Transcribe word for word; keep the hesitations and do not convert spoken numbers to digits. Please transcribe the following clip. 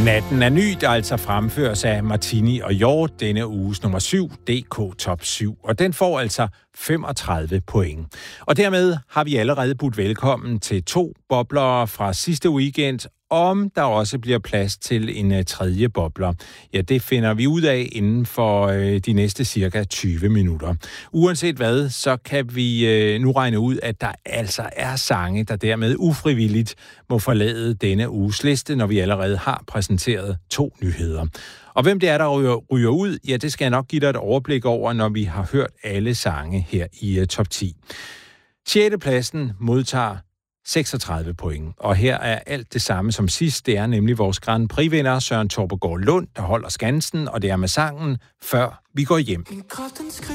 Natten er ny, der altså fremføres af Martini og Hjort, denne uges nummer syv, D K Top syv, og den får altså femogtredive point. Og dermed har vi allerede budt velkommen til to boblere fra sidste weekend, om der også bliver plads til en uh, tredje bobler. Ja, det finder vi ud af inden for uh, de næste cirka tyve minutter. Uanset hvad, så kan vi uh, nu regne ud, at der altså er sange, der dermed ufrivilligt må forlade denne uges liste, når vi allerede har præsenteret to nyheder. Og hvem det er, der ryger, ryger ud, ja, det skal jeg nok give dig et overblik over, når vi har hørt alle sange her i uh, top ti. Sjette pladsen modtager seksogtredive point. Og her er alt det samme som sidst. Det er nemlig vores Grand Prix-vinder Søren Torpegaard Lund, der holder skansen, og det er med sangen Før vi går hjem.